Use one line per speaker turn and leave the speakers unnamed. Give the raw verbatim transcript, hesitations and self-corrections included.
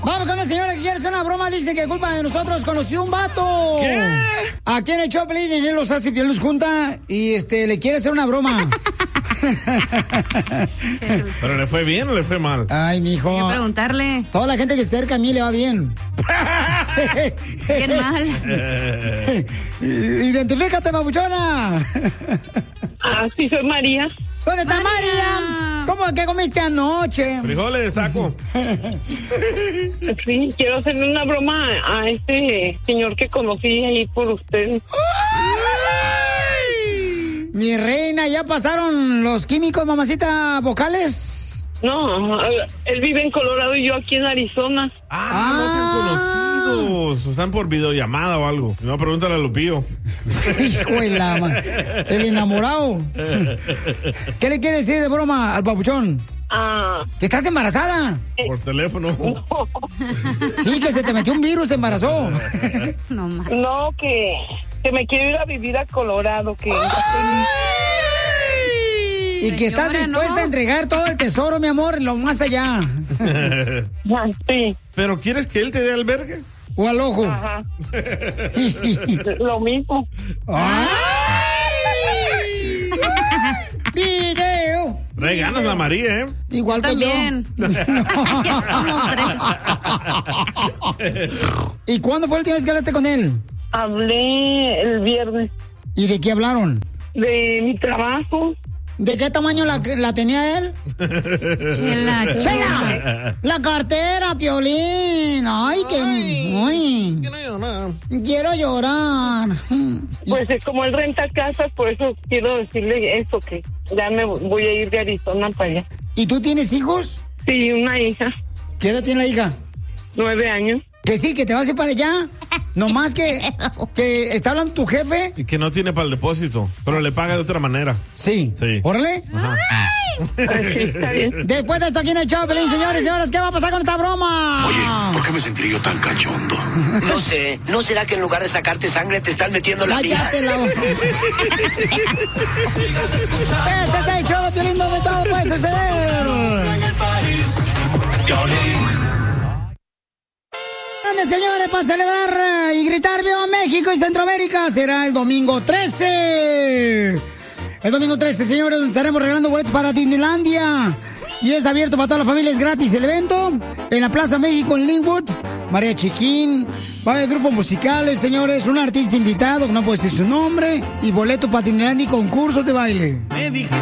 Vamos con una señora que quiere hacer una broma. Dice que culpa de nosotros conoció un vato.
¿Qué?
Aquí en el Choplin, y él los hace, y él los junta y este, le quiere hacer una broma.
¿Pero le fue bien o le fue mal?
Ay, mijo.
Hay que preguntarle.
Toda la gente que se acerca a mí le va bien.
Bien mal.
Identifícate, papuchona.
Ah, sí, soy María.
¿Dónde está María?
María?
¿Cómo que comiste anoche?
Frijoles de saco.
Sí, quiero hacerle una broma a este señor que conocí ahí por usted.
¡Ay! Mi reina, ¿ya pasaron los químicos, mamacita, vocales?
No, él vive en Colorado y yo aquí en Arizona.
Ah,
Ah.
no se han conocido. Están por videollamada o algo. No, pregúntale a Lupillo.
Hijo de la ma- el enamorado. ¿Qué le quiere decir de broma al papuchón?
Ah,
¿Que estás embarazada?
Por teléfono.
Sí, que se te metió un virus, te embarazó.
No más.
no, que, que me quiero ir a vivir a Colorado, que
Y que estás
Señora,
dispuesta
¿no?
a entregar todo el tesoro, mi amor, lo más allá.
Ah, sí,
¿Pero quieres que él te dé albergue?
O al ojo.
ajá, lo mismo.
¡Ay! ¡Video!
Trae ganas la María, ¿eh?
Igual que
También.
yo.
Ya somos tres.
¿Y cuándo fue la última vez que hablaste con él?
Hablé el viernes
¿Y de qué hablaron?
de mi trabajo.
¿De qué tamaño la, la tenía él?
Chela,
¡Chela! La cartera, Piolín. Ay, que... Ay, quiero llorar.
Pues es como él renta casas, por eso quiero decirle eso, que ya me voy a ir de Arizona para allá.
¿Y tú tienes hijos?
Sí, una hija,
¿Qué edad tiene la hija?
nueve años.
Que sí, que te vas a ir para allá. Nomás que, que está hablando tu jefe.
Y que no tiene para el depósito, pero le paga de otra manera.
Sí.
Sí.
Órale.
Ajá.
Así está bien.
Después de esto aquí en el show, Pelín, señores y señoras, ¿qué va a pasar con esta broma?
Oye, ¿por qué me sentiré yo tan cachondo?
No sé, ¿no será que en lugar de sacarte sangre te están metiendo la mía?
Cállate la boca. Este es el show de Piolín, donde todo puede suceder. Grandes señores, para celebrar eh, y gritar ¡Viva México y Centroamérica! Será el domingo trece. El domingo trece, señores, donde estaremos regalando boletos para Disneylandia. Y es abierto para toda la familia, es gratis el evento. En la Plaza México, en Linwood. María Chiquín. Va a haber grupos musicales, señores. Un artista invitado, que no puedo decir su nombre. Y boleto para Disneylandia y concursos de baile.
Me dijiste